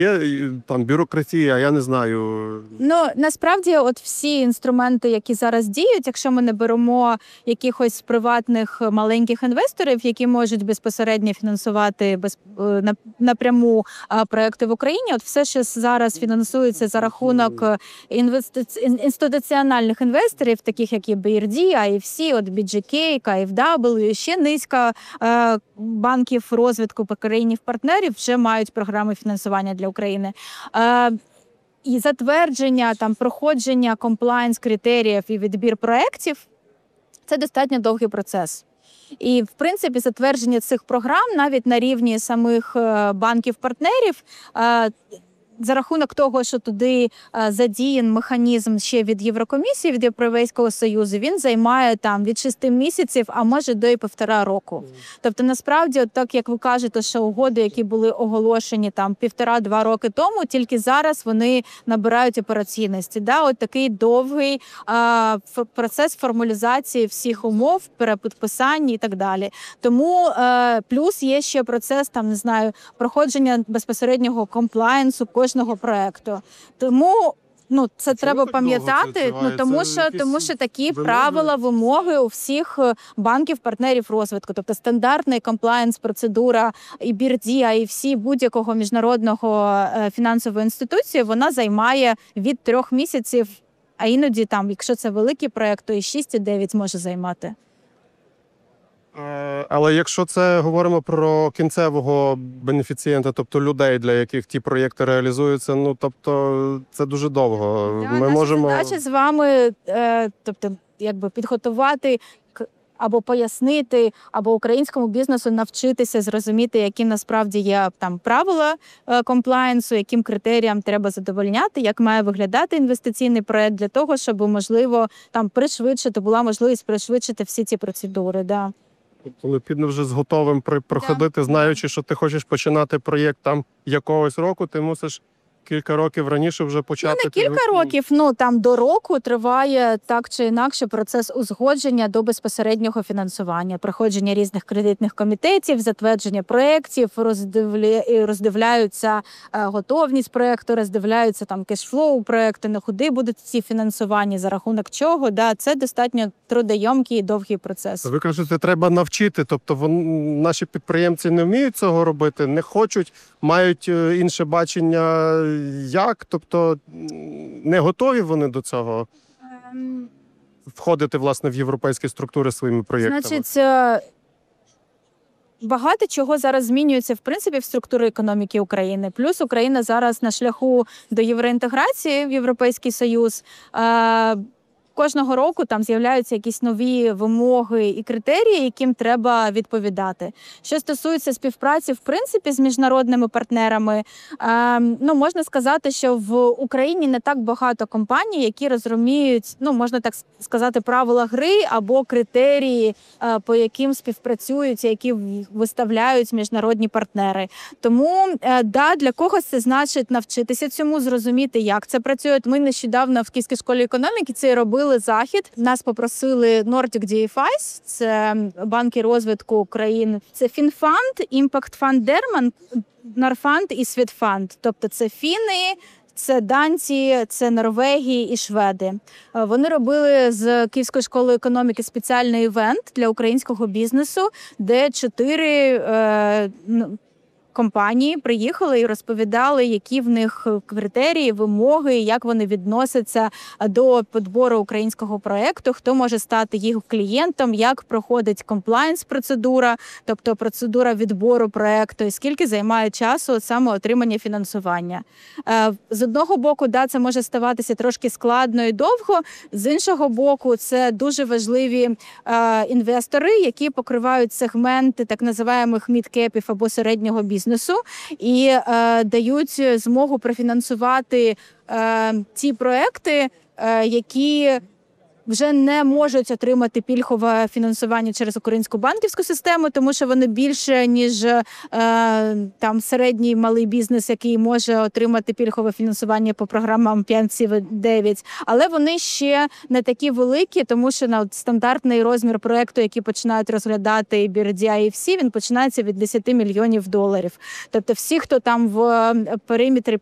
Є там бюрократія, я не знаю. Ну, насправді, от всі інструменти, які зараз діють, якщо ми не беремо якихось приватних маленьких інвесторів, які можуть безпосередньо фінансувати напряму проекти в Україні, от все, що зараз фінансується за рахунок інституціональних інвесторів, таких як BRD, IFC, от BGK, KfW, ще низка банків розвитку країн-партнерів вже мають програми фінансування для України. І затвердження, проходження комплаєнс-критеріїв і відбір проєктів – це достатньо довгий процес. І, в принципі, затвердження цих програм навіть на рівні самих банків-партнерів за рахунок того, що туди задіян механізм ще від Єврокомісії, від Європейського Союзу, він займає від 6 місяців, а може до і 1,5 року. Тобто, насправді, от так як ви кажете, що угоди, які були оголошені 1,5-2 роки тому, тільки зараз вони набирають операційності. От такий довгий процес формалізації всіх умов, перепідписання і так далі. Тому плюс є ще процес, проходження безпосереднього комплаєнсу кожного проекту. Тому це треба пам'ятати, тому що такі правила, вимоги у всіх банків-партнерів розвитку. Тобто стандартна комплаєнс-процедура і BRD, IFC будь-якого міжнародного фінансової інституції, вона займає від 3 місяців, а іноді, якщо це великий проєкт, то і 6, і 9 може займати. Але якщо це говоримо про кінцевого бенефіцієнта, тобто людей, для яких ті проєкти реалізуються, це дуже довго. Ми можемо... Наша задача з вами підготувати або пояснити, або українському бізнесу навчитися зрозуміти, які насправді є правила комплаєнсу, яким критеріям треба задовольняти, як має виглядати інвестиційний проєкт для того, щоб, можливо, була можливість пришвидшити всі ці процедури. Да. Необхідно вже з готовим проходити, знаючи, що ти хочеш починати проєкт якогось року, ти мусиш кілька років раніше вже почати. Не кілька років, до року триває так чи інакше процес узгодження до безпосереднього фінансування, проходження різних кредитних комітетів, затвердження проєктів, роздивляються готовність проєкту, роздивляються кешфлоу проєкту, на куди будуть ці фінансування, за рахунок чого. Це достатньо трудоємкий і довгий процес. Ви кажете, треба навчити, тобто наші підприємці не вміють цього робити, не хочуть, мають інше бачення. Як? Тобто не готові вони до цього входити, власне, в європейські структури своїми проєктами? Багато чого зараз змінюється, в принципі, в структурі економіки України. Плюс Україна зараз на шляху до євроінтеграції в Європейський Союз. Кожного року з'являються якісь нові вимоги і критерії, яким треба відповідати. Що стосується співпраці, в принципі, з міжнародними партнерами, можна сказати, що в Україні не так багато компаній, які розуміють, можна так сказати, правила гри або критерії, по яким співпрацюють, які виставляють міжнародні партнери. Тому, для когось це значить навчитися цьому, зрозуміти, як це працює. Ми нещодавно в Київській школі економіки це робили захід. Нас попросили Nordic DFIs, це банки розвитку країн. Це Фінфанд, Impact Fund Derman, Норфанд і Світфанд. Тобто це фіни, це данці, це Норвегії і шведи. Вони робили з Київської школи економіки спеціальний івент для українського бізнесу, де 4 компанії приїхали і розповідали, які в них критерії, вимоги, як вони відносяться до підбору українського проєкту, хто може стати їх клієнтом, як проходить комплаєнс-процедура, тобто процедура відбору проєкту, і скільки займає часу саме отримання фінансування. З одного боку, це може ставатися трошки складно і довго, з іншого боку, це дуже важливі інвестори, які покривають сегменти так називаємих мідкепів або середнього бізнесу і дають змогу профінансувати ті проекти, які вже не можуть отримати пільгове фінансування через українську банківську систему, тому що вони більше, ніж там середній малий бізнес, який може отримати пільгове фінансування по програмам 5-9. Але вони ще не такі великі, тому що стандартний розмір проекту, який починають розглядати BRDI і всі, він починається від $10 мільйонів. Тобто всі, хто там в периметрі